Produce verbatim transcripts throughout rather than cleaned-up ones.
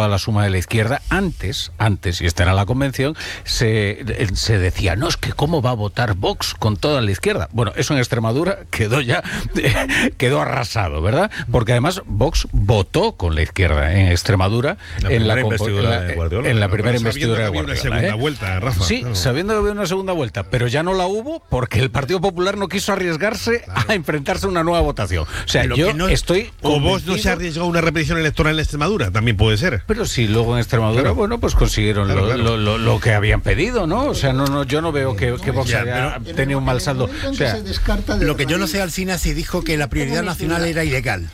toda la suma de la izquierda. Antes, antes, y esta era la convención, se, se decía, no, es que cómo va a votar Vox con toda la izquierda. Bueno, eso en Extremadura quedó ya, quedó arrasado, ¿verdad? Porque además Vox votó con la izquierda en Extremadura la en, la investidura en, de Guardiola, en la primera investidura de Guardiola. Guardiola. Una segunda ¿eh? vuelta, Rafa. Sí, claro. sabiendo que había una segunda vuelta, pero ya no la hubo porque el Partido Popular no quiso arriesgarse claro. a enfrentarse a una nueva votación. O sea, pero yo no, estoy O Vox no se arriesgó a una repetición electoral en Extremadura, también puede ser. Pero sí, luego en Extremadura, claro. bueno, pues consiguieron claro, lo, claro. Lo, lo, lo que habían pedido, ¿no? O sea, no, no, yo no veo que, que Vox haya tenido un mal saldo. O sea, lo que yo no sé, Alsina, si dijo que la prioridad nacional era ilegal.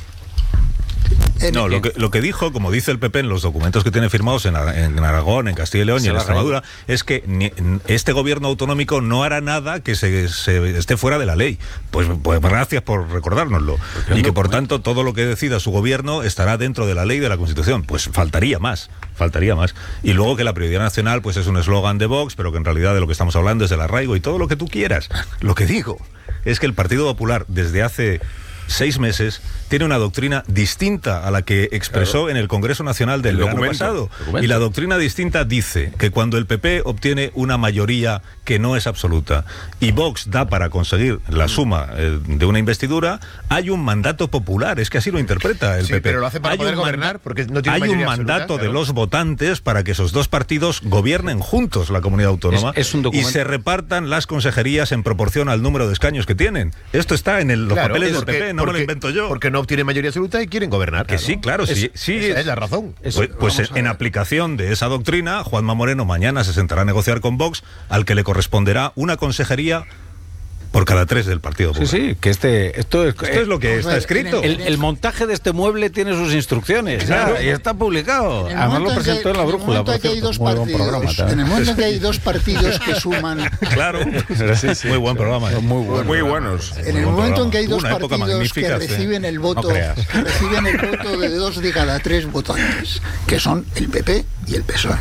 No, lo que, lo que dijo, como dice el P P en los documentos que tiene firmados en, en Aragón, en Castilla y León y en Extremadura, es que ni, este gobierno autonómico no hará nada que se, se esté fuera de la ley. Pues, pues gracias por recordárnoslo. Y que por tanto todo lo que decida su gobierno estará dentro de la ley y de la Constitución. Pues faltaría más, faltaría más. Y luego que la prioridad nacional pues es un eslogan de Vox, pero que en realidad de lo que estamos hablando es del arraigo y todo lo que tú quieras. Lo que digo es que el Partido Popular desde hace seis meses tiene una doctrina distinta a la que expresó claro. en el Congreso Nacional del verano pasado. Documento. Y la doctrina distinta dice que cuando el P P obtiene una mayoría que no es absoluta y Vox da para conseguir la suma eh, de una investidura, hay un mandato popular. Es que así lo interpreta el sí, P P. Pero lo hace para hay poder un gobernar porque no tiene Hay mayoría un mandato absoluta, de claro. los votantes para que esos dos partidos gobiernen juntos la comunidad autónoma es, es un documento... y se repartan las consejerías en proporción al número de escaños que tienen. Esto está en el, los claro, papeles del porque, P P, no porque, me lo invento yo. Porque no obtienen mayoría absoluta y quieren gobernar. Que claro. sí, claro, es, sí, sí. Esa es la razón. Pues, pues en, en aplicación de esa doctrina, Juanma Moreno mañana se sentará a negociar con Vox, al que le corresponderá una consejería por cada tres del Partido Popular. Sí, sí, que este, esto es, esto es lo que está escrito. El, el montaje de este mueble tiene sus instrucciones, claro, ya, y está publicado. Además lo presentó en, que, en La Brújula, por cierto, muy buen programa. En el momento en que hay dos partidos que suman... Claro, sí, sí, muy buen programa. Muy, bueno, muy buenos. En el momento en que hay dos partidos que reciben el voto, no reciben el voto de dos de cada tres votantes, que son el P P y el P S O E.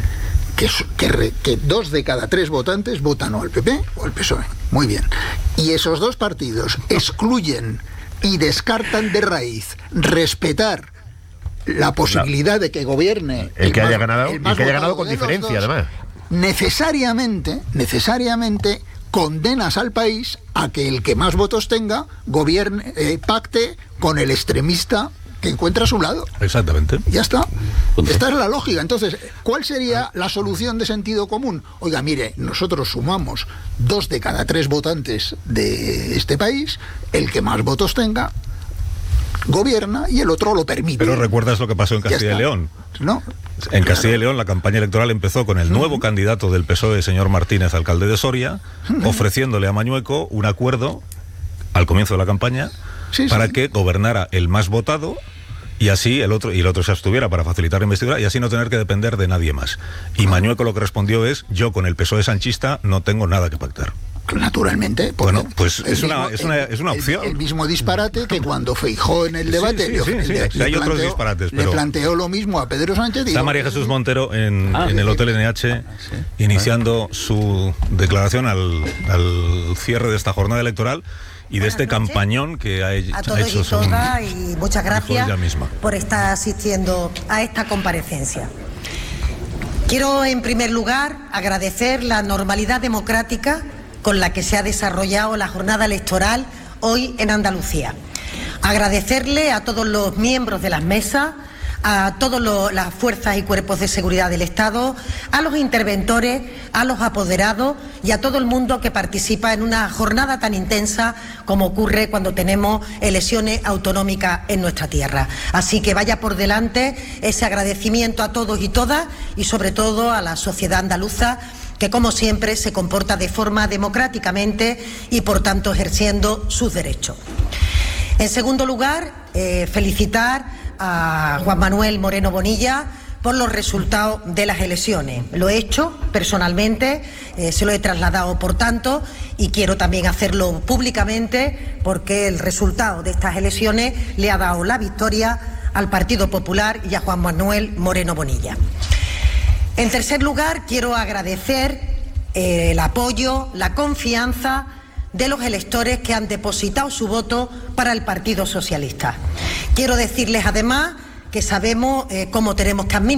Que, que, re, que dos de cada tres votantes votan o al P P o al P S O E. Muy bien. Y esos dos partidos excluyen y descartan de raíz respetar la posibilidad no. de que gobierne el, el que más, haya ganado, el el que haya ganado con diferencia, dos, además. Necesariamente, necesariamente condenas al país a que el que más votos tenga gobierne, eh, pacte con el extremista que encuentra a su lado. Exactamente. Ya está. Esta es la lógica. Entonces, ¿cuál sería la solución de sentido común? Oiga, mire, nosotros sumamos dos de cada tres votantes de este país, el que más votos tenga gobierna y el otro lo permite. Pero recuerdas lo que pasó en Castilla y León. ¿No? En Castilla y León la campaña electoral empezó con el nuevo uh-huh. candidato del P S O E, señor Martínez, alcalde de Soria, uh-huh. ofreciéndole a Mañueco un acuerdo al comienzo de la campaña sí, para sí. que gobernara el más votado y así el otro y el otro se abstuviera para facilitar la investidura y así no tener que depender de nadie más. Y Mañueco lo que respondió es: yo con el P S O E sanchista no tengo nada que pactar. Naturalmente. Bueno, pues es mismo, una, es, una, es una opción. El, el mismo disparate que cuando Feijóo en el debate sí, sí, sí, le, sí, le, sí, le hay planteó, otros disparates, pero le planteó lo mismo a Pedro Sánchez. Está María Jesús Montero en, ah, en el Hotel N H sí. iniciando su declaración al, al cierre de esta jornada electoral y de este noches. campañón que ha, a ha todos hecho y todas, y muchas gracias por estar asistiendo a esta comparecencia. Quiero en primer lugar agradecer la normalidad democrática con la que se ha desarrollado la jornada electoral hoy en Andalucía. Agradecerle a todos los miembros de las mesas, a todas las fuerzas y cuerpos de seguridad del Estado, a los interventores, a los apoderados y a todo el mundo que participa en una jornada tan intensa como ocurre cuando tenemos elecciones autonómicas en nuestra tierra. Así que vaya por delante ese agradecimiento a todos y todas y sobre todo a la sociedad andaluza, que como siempre se comporta de forma democráticamente y por tanto ejerciendo sus derechos. En segundo lugar, eh, felicitar a Juan Manuel Moreno Bonilla por los resultados de las elecciones. Lo he hecho personalmente, eh, se lo he trasladado por tanto y quiero también hacerlo públicamente porque el resultado de estas elecciones le ha dado la victoria al Partido Popular y a Juan Manuel Moreno Bonilla. En tercer lugar, quiero agradecer eh, el apoyo, la confianza de los electores que han depositado su voto para el Partido Socialista. Quiero decirles además que sabemos eh, cómo tenemos que administrar